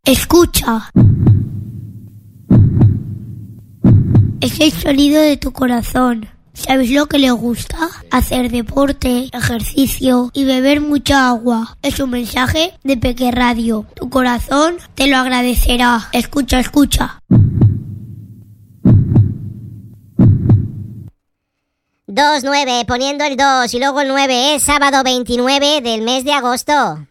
Escucha. Es el sonido de tu corazón. ¿Sabes lo que le gusta? Hacer deporte, ejercicio y beber mucha agua. Es un mensaje de Peque Radio. Tu corazón te lo agradecerá. Escucha, escucha. 2-9, poniendo el 2 y luego el 9 es sábado 29 del mes de agosto.